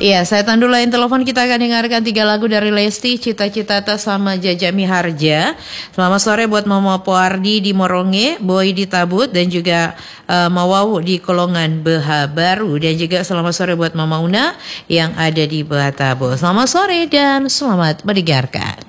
Iya, saya tandu lain telepon, kita akan dengarkan 3 lagu dari Lesti, Cita-Cita sama Jaja Miharja. Selamat sore buat Mama Poardi di Moronge, Boy di Tabut, dan juga Mawawu di Kolongan Beha Baru. Dan juga selamat sore buat Mama Una yang ada di Beha Tabut. Selamat sore dan selamat mendengarkan.